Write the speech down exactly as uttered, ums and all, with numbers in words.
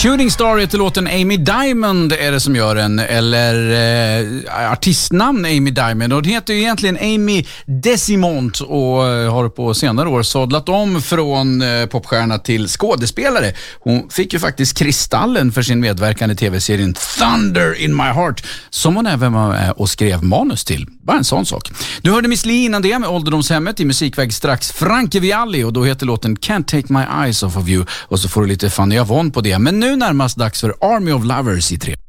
Shooting Star heter låten. Amy Diamond är det som gör den, eller eh, artistnamn Amy Diamond, och det heter ju egentligen Amy Desimont och eh, har på senare år sådlat om från eh, popstjärna till skådespelare. Hon fick ju faktiskt Kristallen för sin medverkan i tv-serien Thunder in My Heart, som hon även var med och skrev manus till. Bara en sån sak. Du hörde Miss Li innan det med Ålderdomshemmet, i musikväg strax Frankie Vialli, och då heter låten Can't Take My Eyes Off of You, och så får du lite Fanny Avon på det. Men nu närmast dags för Army of Lovers i tre.